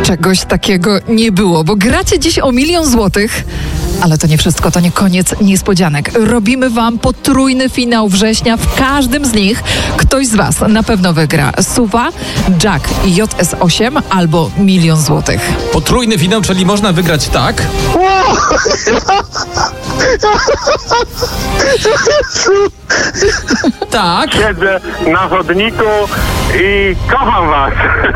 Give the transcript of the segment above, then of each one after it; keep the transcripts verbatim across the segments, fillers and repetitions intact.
Czegoś takiego nie było, bo gracie dziś o milion złotych. Ale to nie wszystko, to nie koniec niespodzianek. Robimy wam potrójny finał września. W każdym z nich ktoś z was na pewno wygra Suwa, Jack J S osiem albo milion złotych. Potrójny finał, czyli można wygrać tak? Tak. Siedzę na chodniku i kocham was.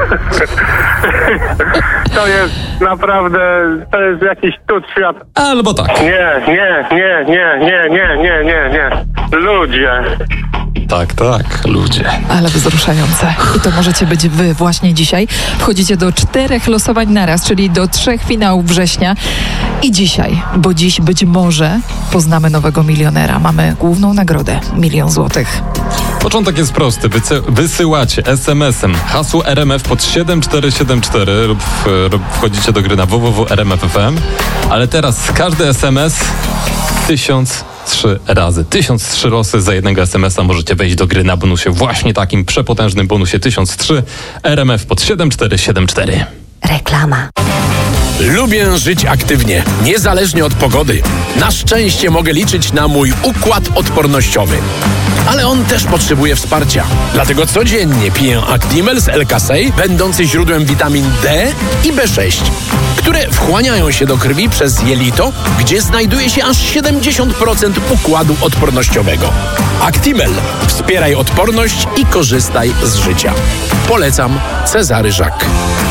To jest naprawdę, to jest jakiś cud świat. Albo tak. Nie, nie, nie, nie, nie, nie, nie, nie, nie. Ludzie. Tak, tak, ludzie. Ale wzruszające. I to możecie być wy właśnie dzisiaj. Wchodzicie do czterech losowań naraz, czyli do trzech finałów września. I dzisiaj, bo dziś być może poznamy nowego milionera. Mamy główną nagrodę, milion złotych. Początek jest prosty. Wycy- wysyłacie es em esem hasło R M F pod siedem cztery siedem cztery lub w, lub wchodzicie do gry na w w w kropka r m f kropka f m. Ale teraz każdy es em es tysiąc trzy razy. Tysiąc trzy losy za jednego es emesa możecie wejść do gry na bonusie właśnie takim przepotężnym bonusie tysiąc trzy R M F pod siedem cztery siedem cztery. Reklama. Lubię żyć aktywnie, niezależnie od pogody. Na szczęście mogę liczyć na mój układ odpornościowy. Ale on też potrzebuje wsparcia. Dlatego codziennie piję Actimel z L-Kasei, będący źródłem witamin D i B sześć, które wchłaniają się do krwi przez jelito, gdzie znajduje się aż siedemdziesiąt procent układu odpornościowego. Actimel. Wspieraj odporność i korzystaj z życia. Polecam. Cezary Żak.